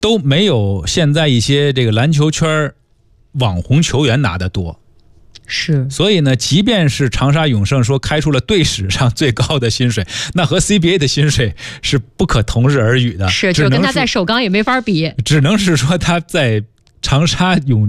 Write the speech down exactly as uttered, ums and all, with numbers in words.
都没有现在一些这个篮球圈网红球员拿得多。 是， 所以呢，即便是长沙永胜说开出了队史上最高的薪水，那和 C B A 的薪水是不可同日而语的。 是，就跟他在首钢也没法比。 只能是说他在长沙永